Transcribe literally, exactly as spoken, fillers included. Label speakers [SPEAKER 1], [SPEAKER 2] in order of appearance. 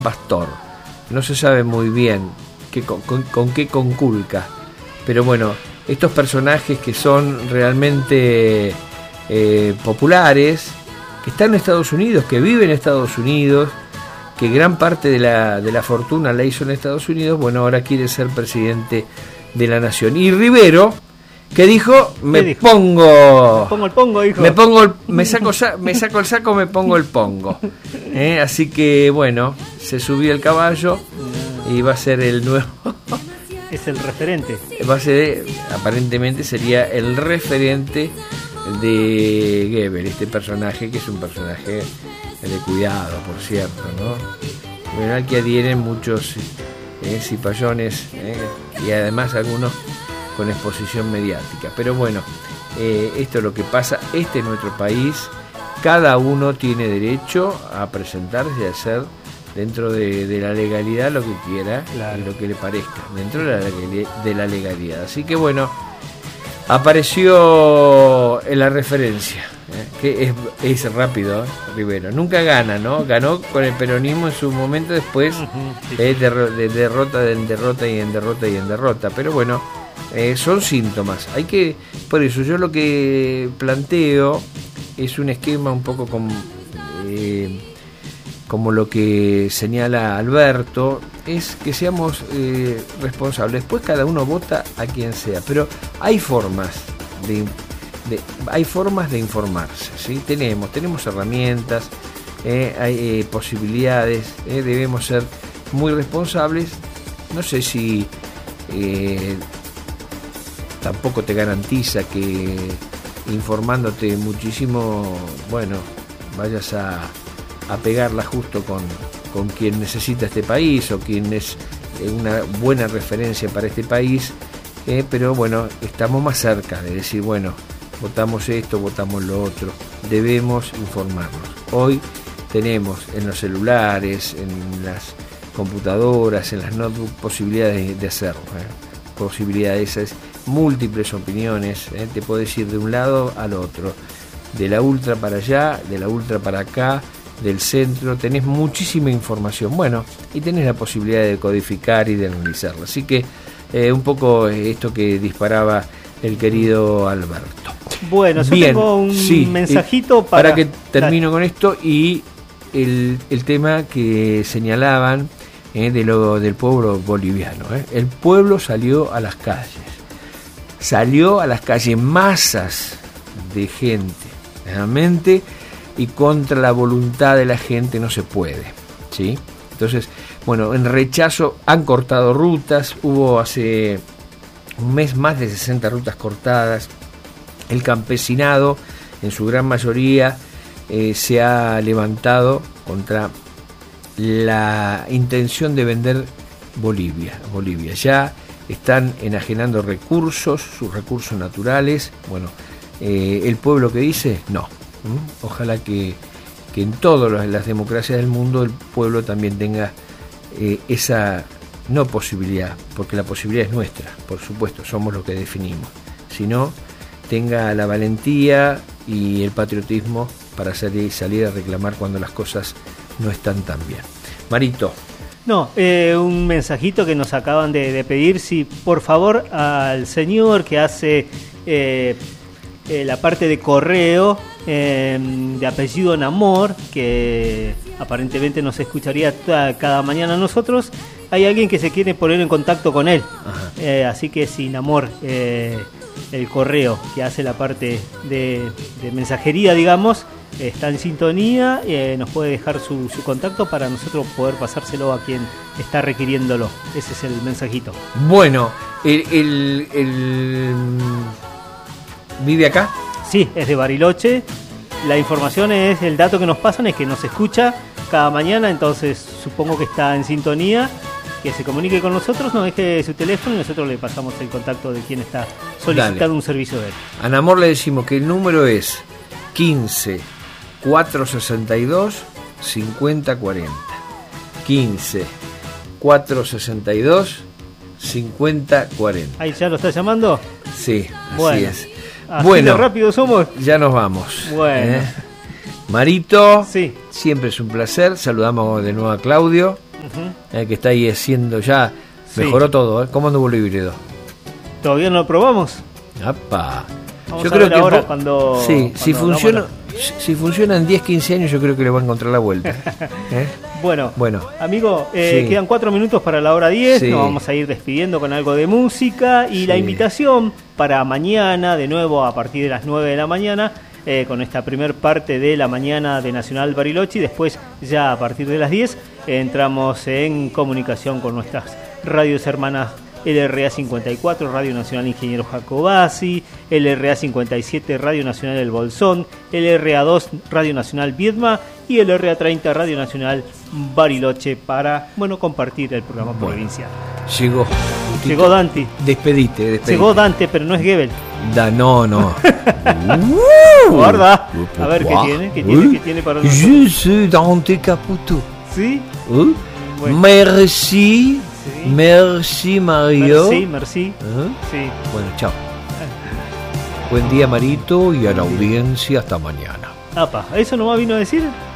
[SPEAKER 1] pastor. No se sabe muy bien qué, con, con, con qué conculca, pero bueno, estos personajes que son realmente eh, populares, que están en Estados Unidos, que viven en Estados Unidos, que gran parte de la, de la fortuna la hizo en Estados Unidos, bueno, ahora quiere ser presidente de la nación. Y Rivero, que dijo, me
[SPEAKER 2] dijo?
[SPEAKER 1] pongo...
[SPEAKER 2] Me pongo el pongo, dijo.
[SPEAKER 1] Me pongo el, me saco me saco el saco, me pongo el pongo. ¿Eh? Así que, bueno, se subió el caballo y va a ser el nuevo...
[SPEAKER 2] Es el referente.
[SPEAKER 1] Va a ser, aparentemente sería el referente de Goebbels, este personaje que es un personaje de cuidado, por cierto, ¿no? Bueno, al que adhieren muchos eh, cipallones eh, y además algunos con exposición mediática. Pero bueno, eh, esto es lo que pasa, este es nuestro país, cada uno tiene derecho a presentarse y a hacer dentro de, de la legalidad lo que quiera, claro, y lo que le parezca, dentro de la, de la legalidad. Así que bueno, apareció en la referencia, ¿eh? que es, es rápido, ¿eh? Rivero. Nunca gana, ¿no? Ganó con el peronismo en su momento, después uh-huh, sí, eh, de, de derrota en derrota y en derrota y en derrota. Pero bueno, eh, son síntomas. Hay que, por eso yo lo que planteo es un esquema un poco como... Eh, como lo que señala Alberto, es que seamos eh, responsables. Después cada uno vota a quien sea, pero hay formas de, de hay formas de informarse, ¿sí? Tenemos, tenemos herramientas, eh, hay eh, posibilidades, eh, debemos ser muy responsables. No sé si eh, tampoco te garantiza que informándote muchísimo, bueno, vayas a a pegarla justo con, con quien necesita este país o quien es una buena referencia para este país, eh, pero bueno, estamos más cerca de decir, bueno, votamos esto, votamos lo otro, debemos informarnos. Hoy tenemos en los celulares, en las computadoras, en las notebooks, posibilidades de, de hacerlo, eh, posibilidades, esas múltiples opiniones, eh, te puedes ir de un lado al otro, de la ultra para allá, de la ultra para acá, del centro, tenés muchísima información, bueno, y tenés la posibilidad de codificar y de analizarla. Así que eh, un poco esto que disparaba el querido Alberto.
[SPEAKER 2] Bueno, yo
[SPEAKER 1] Bien,
[SPEAKER 2] tengo un
[SPEAKER 1] sí,
[SPEAKER 2] mensajito
[SPEAKER 1] eh,
[SPEAKER 2] para...
[SPEAKER 1] para que termino con esto y el, el tema que señalaban eh, de lo, del pueblo boliviano. Eh. El pueblo salió a las calles, salió a las calles, masas de gente, realmente, y contra la voluntad de la gente no se puede, ¿sí? Entonces, bueno, en rechazo han cortado rutas, hubo hace un mes más de sesenta rutas cortadas, el campesinado en su gran mayoría eh, se ha levantado contra la intención de vender Bolivia, Bolivia, ya están enajenando recursos, sus recursos naturales, bueno, eh, el pueblo que dice, no. ¿Mm? Ojalá que, que en todas las democracias del mundo el pueblo también tenga eh, esa no posibilidad, porque la posibilidad es nuestra, por supuesto, somos los que definimos, sino tenga la valentía y el patriotismo para salir, salir a reclamar cuando las cosas no están tan bien. Marito.
[SPEAKER 2] No, eh, un mensajito que nos acaban de, de pedir, si por favor al señor que hace eh, eh, la parte de correo, eh, de apellido Namor, que aparentemente nos escucharía toda, cada mañana a nosotros, hay alguien que se quiere poner en contacto con él, eh, así que si Namor, eh, el correo que hace la parte de, de mensajería, digamos, está en sintonía, eh, nos puede dejar su, su contacto para nosotros poder pasárselo a quien está requiriéndolo. Ese es el mensajito.
[SPEAKER 1] Bueno, el, el, el... ¿vive acá?
[SPEAKER 2] Sí, es de Bariloche. La información es, el dato que nos pasan es que nos escucha cada mañana, entonces supongo que está en sintonía, que se comunique con nosotros, nos deje su teléfono y nosotros le pasamos el contacto de quien está solicitando Dale. un servicio de él.
[SPEAKER 1] A Namor le decimos que el número es quince cuatrocientos sesenta y dos cincuenta cuarenta. quince cuatrocientos sesenta y dos cincuenta cuarenta.
[SPEAKER 2] ¿Ahí ya lo está llamando?
[SPEAKER 1] Sí,
[SPEAKER 2] bueno,
[SPEAKER 1] así es.
[SPEAKER 2] Así
[SPEAKER 1] bueno,
[SPEAKER 2] de rápido somos.
[SPEAKER 1] Ya nos vamos.
[SPEAKER 2] Bueno.
[SPEAKER 1] ¿Eh? Marito,
[SPEAKER 2] sí.
[SPEAKER 1] Siempre es un placer. Saludamos de nuevo a Claudio.
[SPEAKER 2] Uh-huh.
[SPEAKER 1] eh, que está ahí haciendo ya,
[SPEAKER 2] Sí.
[SPEAKER 1] mejoró todo, ¿eh? ¿Cómo anduvo el híbrido?
[SPEAKER 2] ¿Todavía no lo probamos?
[SPEAKER 1] ¡Apa!
[SPEAKER 2] Vamos
[SPEAKER 1] Yo
[SPEAKER 2] a
[SPEAKER 1] creo
[SPEAKER 2] ver
[SPEAKER 1] que
[SPEAKER 2] ahora
[SPEAKER 1] po-
[SPEAKER 2] cuando...
[SPEAKER 1] sí,
[SPEAKER 2] cuando
[SPEAKER 1] si
[SPEAKER 2] hagamos
[SPEAKER 1] funciona,
[SPEAKER 2] la-
[SPEAKER 1] si funciona en diez, quince años, yo creo que le va a encontrar la vuelta. ¿Eh?
[SPEAKER 2] Bueno,
[SPEAKER 1] Bueno.
[SPEAKER 2] amigo, eh,
[SPEAKER 1] Sí.
[SPEAKER 2] quedan cuatro minutos para la hora diez,
[SPEAKER 1] Sí.
[SPEAKER 2] nos vamos a ir despidiendo con algo de música y
[SPEAKER 1] Sí.
[SPEAKER 2] la invitación para mañana, de nuevo a partir de las nueve de la mañana, eh, con esta primer parte de la mañana de Nacional Bariloche, y después ya a partir de las diez eh, entramos en comunicación con nuestras radios hermanas L R A cincuenta y cuatro, Radio Nacional Ingeniero Jacobasi, L R A cincuenta y siete, Radio Nacional El Bolsón, L R A dos, Radio Nacional Viedma y L R A treinta, Radio Nacional Bariloche para, bueno, compartir el programa
[SPEAKER 1] Bueno.
[SPEAKER 2] provincial.
[SPEAKER 1] Llegó.
[SPEAKER 2] Llegó Dante.
[SPEAKER 1] Despedite, despedite.
[SPEAKER 2] Llegó Dante, pero no es Goebel.
[SPEAKER 1] Da, no, no.
[SPEAKER 2] Guarda. A ver qué tiene, qué tiene, qué tiene para nosotros.
[SPEAKER 1] Je suis Dante Caputo.
[SPEAKER 2] ¿Sí?
[SPEAKER 1] ¿Eh?
[SPEAKER 2] Bueno.
[SPEAKER 1] Merci.
[SPEAKER 2] Sí.
[SPEAKER 1] Merci, Mario.
[SPEAKER 2] Merci, merci.
[SPEAKER 1] ¿Eh?
[SPEAKER 2] Sí.
[SPEAKER 1] Bueno, chao. Buen día, Marito, y a la audiencia hasta mañana.
[SPEAKER 2] Apa, ¿eso nomás vino a decir?